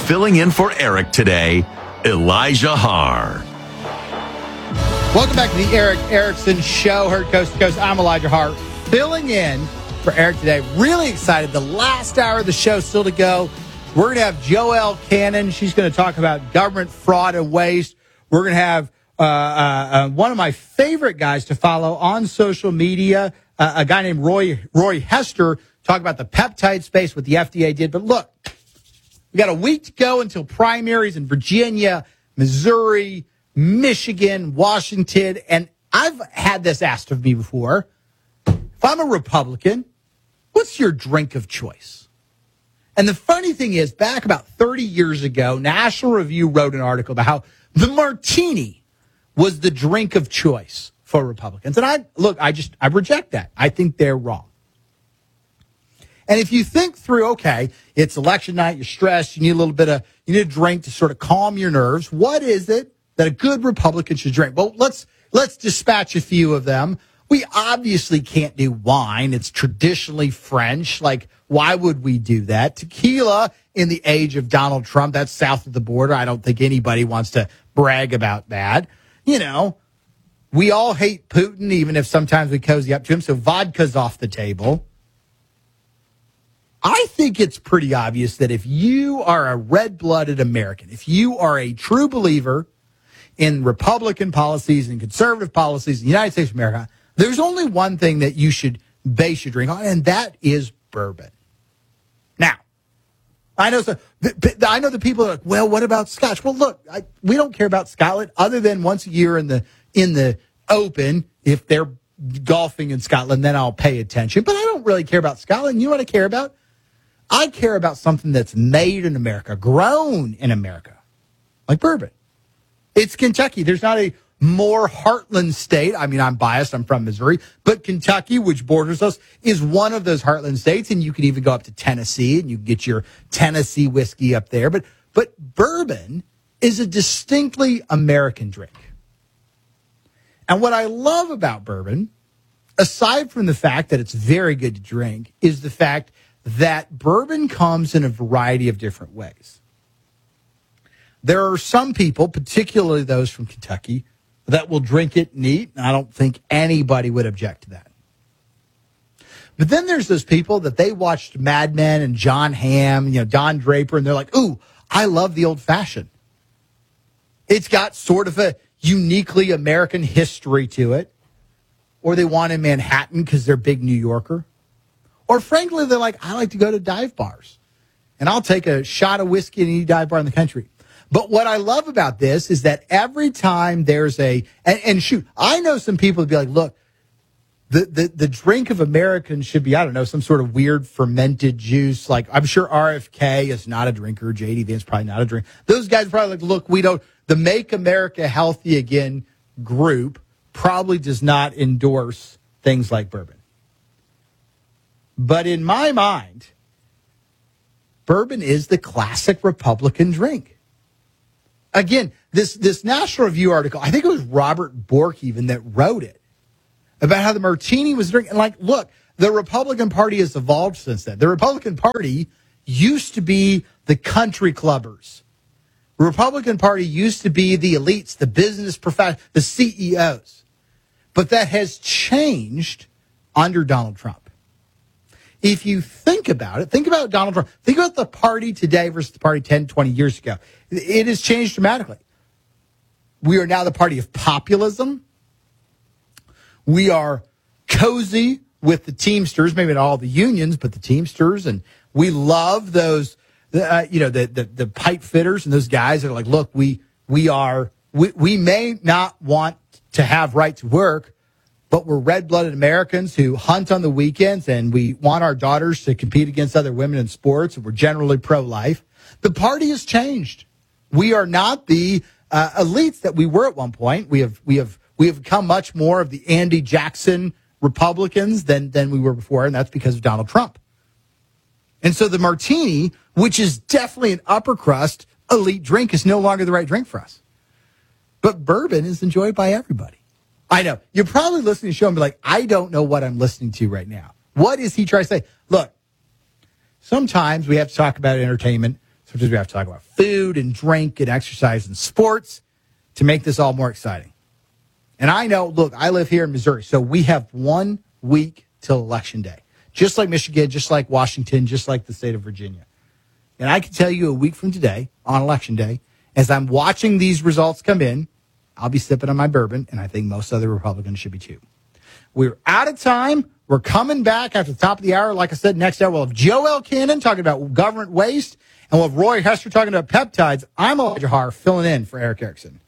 filling in for Eric today, Elijah Harr. Welcome back to the Eric Erickson Show, heard coast to coast. I'm Elijah Harr, filling in for Eric today. Really excited. The last hour of the show still to go. We're going to have Joelle Cannon. She's going to talk about government fraud and waste. We're going to have one of my favorite guys to follow on social media, a guy named Roy Hester, talk about the peptide space, what the FDA did. But look, we got a week to go until primaries in Virginia, Missouri, Michigan, Washington. And I've had this asked of me before. If I'm a Republican, what's your drink of choice? And the funny thing is, back about 30 years ago, National Review wrote an article about how the martini was the drink of choice for Republicans. And I reject that. I think they're wrong. And if you think through, okay, it's election night, you're stressed, you need a drink to sort of calm your nerves. What is it that a good Republican should drink? Well, let's dispatch a few of them. We obviously can't do wine. It's traditionally French. Like, why would we do that? Tequila in the age of Donald Trump, that's south of the border. I don't think anybody wants to brag about that. You know, we all hate Putin, even if sometimes we cozy up to him. So vodka's off the table. I think it's pretty obvious that if you are a red-blooded American, if you are a true believer in Republican policies and conservative policies in the United States of America, there's only one thing that you should base your drink on, and that is bourbon. Now, I know the people are like, well, what about Scotch? Well, look, we don't care about Scotland other than once a year in the Open. If they're golfing in Scotland, then I'll pay attention. But I don't really care about Scotland. You know what I care about? I care about something that's made in America, grown in America, like bourbon. It's Kentucky. There's not a more heartland state. I mean, I'm biased. I'm from Missouri. But Kentucky, which borders us, is one of those heartland states. And you can even go up to Tennessee, and you can get your Tennessee whiskey up there. But bourbon is a distinctly American drink. And what I love about bourbon, aside from the fact that it's very good to drink, is the fact that bourbon comes in a variety of different ways. There are some people, particularly those from Kentucky, that will drink it neat, and I don't think anybody would object to that. But then there's those people that they watched Mad Men and John Hamm, Don Draper, and they're like, ooh, I love the old-fashioned. It's got sort of a uniquely American history to it. Or they want in Manhattan because they're a big New Yorker. Or frankly, they're like, I like to go to dive bars. And I'll take a shot of whiskey in any dive bar in the country. But what I love about this is that every time there's and shoot, I know some people would be like, look, the drink of Americans should be, I don't know, some sort of weird fermented juice. Like, I'm sure RFK is not a drinker. J.D. Vance probably not a drinker. Those guys are probably like, look, the Make America Healthy Again group probably does not endorse things like bourbon. But in my mind, bourbon is the classic Republican drink. Again, this National Review article, I think it was Robert Bork even that wrote it, about how the martini was drink. And look, the Republican Party has evolved since then. The Republican Party used to be the country clubbers. The Republican Party used to be the elites, the business professionals, the CEOs. But that has changed under Donald Trump. If you think about it, think about Donald Trump. Think about the party today versus the party 10, 20 years ago. It has changed dramatically. We are now the party of populism. We are cozy with the Teamsters, maybe not all the unions, but the Teamsters. And we love those, the pipe fitters and those guys that are like, look, we may not want to have right to work, but we're red-blooded Americans who hunt on the weekends, and we want our daughters to compete against other women in sports, and we're generally pro-life. The party has changed. We are not the elites that we were at one point. We have become much more of the Andy Jackson Republicans than we were before, and that's because of Donald Trump. And so the martini, which is definitely an upper crust elite drink, is no longer the right drink for us. But bourbon is enjoyed by everybody. I know. You're probably listening to the show and be like, I don't know what I'm listening to right now. What is he trying to say? Look, sometimes we have to talk about entertainment. Sometimes we have to talk about food and drink and exercise and sports to make this all more exciting. And I know, look, I live here in Missouri, so we have 1 week till Election Day. Just like Michigan, just like Washington, just like the state of Virginia. And I can tell you a week from today, on Election Day, as I'm watching these results come in, I'll be sipping on my bourbon, and I think most other Republicans should be too. We're out of time. We're coming back after the top of the hour. Like I said, next hour we'll have Joel Cannon talking about government waste, and we'll have Roy Hester talking about peptides. I'm Elijah Har, filling in for Eric Erickson.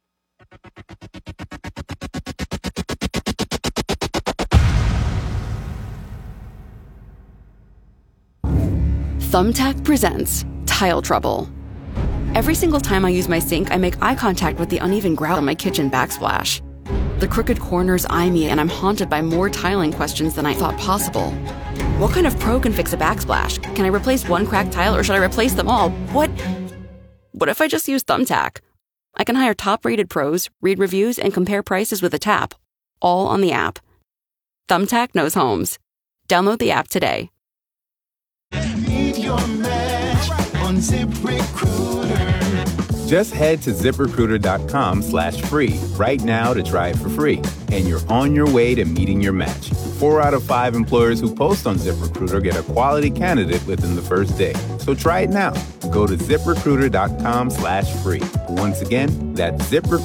Thumbtack presents Tile Trouble. Every single time I use my sink, I make eye contact with the uneven grout on my kitchen backsplash. The crooked corners eye me, and I'm haunted by more tiling questions than I thought possible. What kind of pro can fix a backsplash? Can I replace one cracked tile, or should I replace them all? What if I just use Thumbtack? I can hire top-rated pros, read reviews, and compare prices with a tap, all on the app. Thumbtack knows homes. Download the app today. Meet your match on ZipRecruiter. Just head to ZipRecruiter.com/free right now to try it for free. And you're on your way to meeting your match. 4 out of 5 employers who post on ZipRecruiter get a quality candidate within the first day. So try it now. Go to ZipRecruiter.com/free. Once again, that's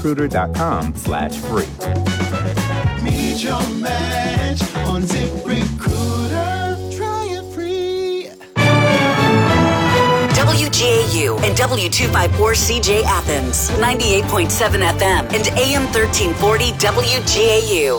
ZipRecruiter.com/free. Meet your match on ZipRecruiter. Try it free. WGAU and W254CJ Athens, 98.7 FM and AM 1340 WGAU.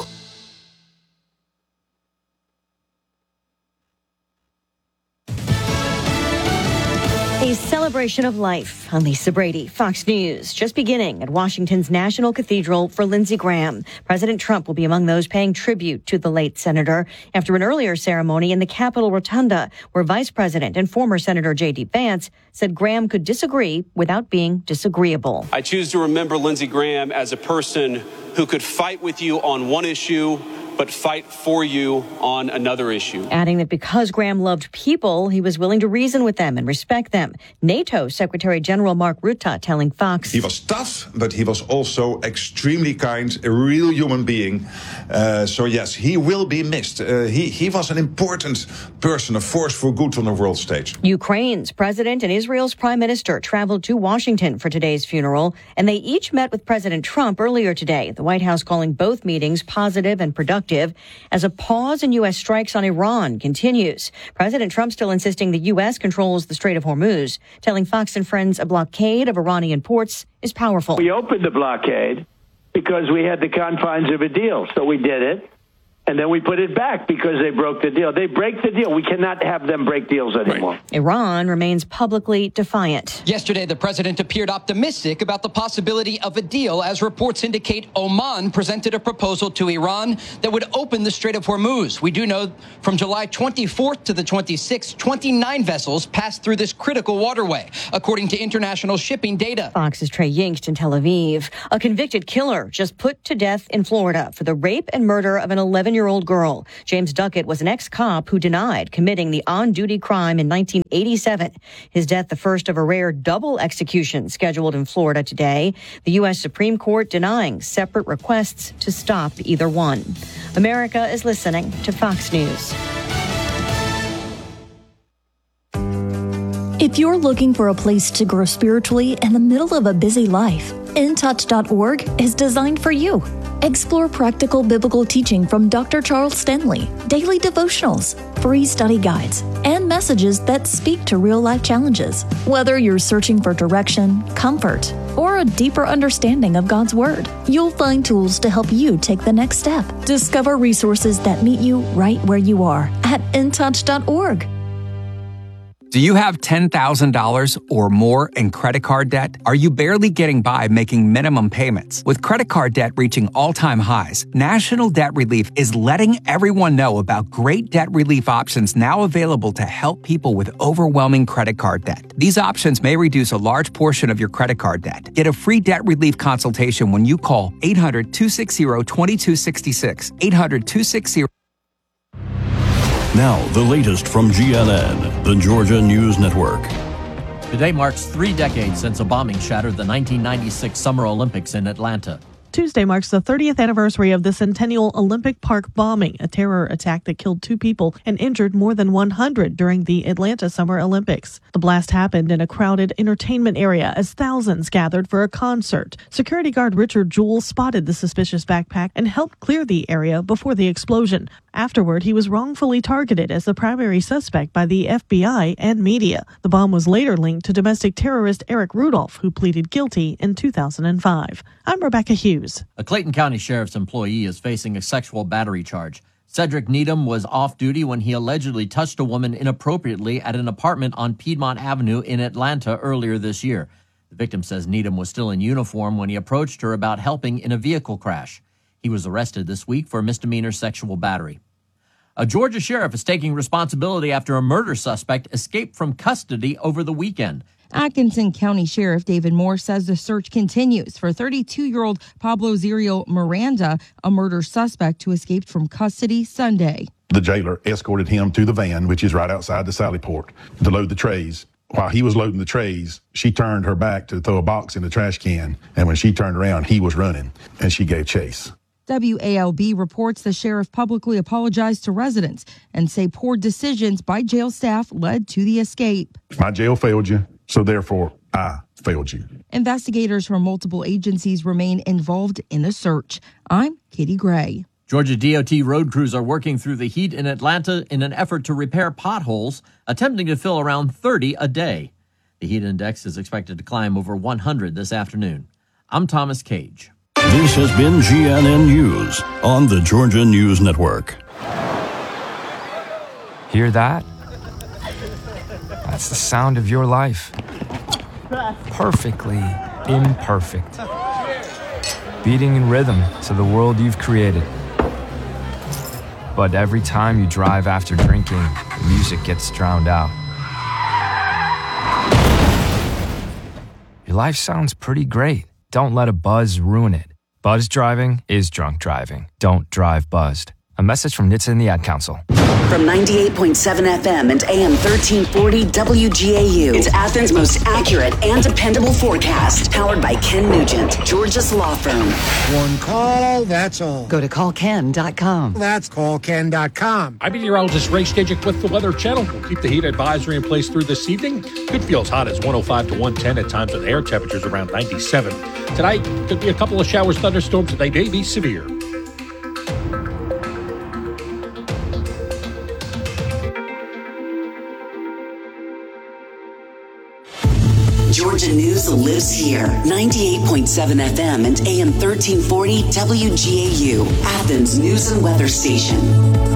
A celebration of life. I'm Lisa Brady, Fox News. Just beginning at Washington's National Cathedral for Lindsey Graham. President Trump will be among those paying tribute to the late senator after an earlier ceremony in the Capitol Rotunda, where Vice President and former Senator J.D. Vance said Graham could disagree without being disagreeable. I choose to remember Lindsey Graham as a person who could fight with you on one issue, but fight for you on another issue. Adding that because Graham loved people, he was willing to reason with them and respect them. NATO Secretary General Mark Rutte telling Fox. He was tough, but he was also extremely kind, a real human being. So yes, he will be missed. He was an important person, a force for good on the world stage. Ukraine's president and Israel's prime minister traveled to Washington for today's funeral, and they each met with President Trump earlier today. The White House calling both meetings positive and productive as a pause in U.S. strikes on Iran continues. President Trump still insisting the U.S. controls the Strait of Hormuz, telling Fox and Friends a blockade of Iranian ports is powerful. We opened the blockade because we had the confines of a deal, so we did it. And then we put it back because they broke the deal. They break the deal. We cannot have them break deals anymore. Right. Iran remains publicly defiant. Yesterday, the president appeared optimistic about the possibility of a deal as reports indicate Oman presented a proposal to Iran that would open the Strait of Hormuz. We do know from July 24th to the 26th, 29 vessels passed through this critical waterway, according to international shipping data. Fox's Trey Yingst in Tel Aviv. A convicted killer just put to death in Florida for the rape and murder of an 11-year-old girl. James Duckett was an ex-cop who denied committing the on-duty crime in 1987. His death, the first of a rare double execution scheduled in Florida today. The U.S. Supreme Court denying separate requests to stop either one. America is listening to Fox News. If you're looking for a place to grow spiritually in the middle of a busy life, InTouch.org is designed for you. Explore practical biblical teaching from Dr. Charles Stanley, daily devotionals, free study guides, and messages that speak to real-life challenges. Whether you're searching for direction, comfort, or a deeper understanding of God's Word, you'll find tools to help you take the next step. Discover resources that meet you right where you are at InTouch.org. Do you have $10,000 or more in credit card debt? Are you barely getting by making minimum payments? With credit card debt reaching all-time highs, National Debt Relief is letting everyone know about great debt relief options now available to help people with overwhelming credit card debt. These options may reduce a large portion of your credit card debt. Get a free debt relief consultation when you call 800-260-2266. 800-260. Now, the latest from GNN, the Georgia News Network. Today marks 3 decades since a bombing shattered the 1996 Summer Olympics in Atlanta. Tuesday marks the 30th anniversary of the Centennial Olympic Park bombing, a terror attack that killed 2 people and injured more than 100 during the Atlanta Summer Olympics. The blast happened in a crowded entertainment area as thousands gathered for a concert. Security guard Richard Jewell spotted the suspicious backpack and helped clear the area before the explosion. Afterward, he was wrongfully targeted as the primary suspect by the FBI and media. The bomb was later linked to domestic terrorist Eric Rudolph, who pleaded guilty in 2005. I'm Rebecca Hughes. A Clayton County Sheriff's employee is facing a sexual battery charge. Cedric Needham was off duty when he allegedly touched a woman inappropriately at an apartment on Piedmont Avenue in Atlanta earlier this year. The victim says Needham was still in uniform when he approached her about helping in a vehicle crash. He was arrested this week for misdemeanor sexual battery. A Georgia sheriff is taking responsibility after a murder suspect escaped from custody over the weekend. Atkinson County Sheriff David Moore says the search continues for 32-year-old Pablo Zirio Miranda, a murder suspect who escaped from custody Sunday. The jailer escorted him to the van, which is right outside the Sally Port, to load the trays. While he was loading the trays, she turned her back to throw a box in the trash can, and when she turned around, he was running, and she gave chase. WALB reports the sheriff publicly apologized to residents and say poor decisions by jail staff led to the escape. My jail failed you, so therefore I failed you. Investigators from multiple agencies remain involved in the search. I'm Katie Gray. Georgia DOT road crews are working through the heat in Atlanta in an effort to repair potholes, attempting to fill around 30 a day. The heat index is expected to climb over 100 this afternoon. I'm Thomas Cage. This has been GNN News on the Georgia News Network. Hear that? That's the sound of your life. Perfectly imperfect. Beating in rhythm to the world you've created. But every time you drive after drinking, the music gets drowned out. Your life sounds pretty great. Don't let a buzz ruin it. Buzz driving is drunk driving. Don't drive buzzed. A message from NHTSA and the Ad Council. From 98.7 FM and AM 1340 WGAU, it's Athens' most accurate and dependable forecast. Powered by Ken Nugent, Georgia's law firm. One call, that's all. Go to callken.com. That's callken.com. I'm meteorologist Ray Skajik with the Weather Channel. We'll keep the heat advisory in place through this evening. Could feel as hot as 105 to 110 at times with air temperatures around 97. Tonight, could be a couple of showers, thunderstorms, and they may be severe. Georgia News lives here. 98.7 FM and AM 1340 WGAU, Athens News and Weather Station.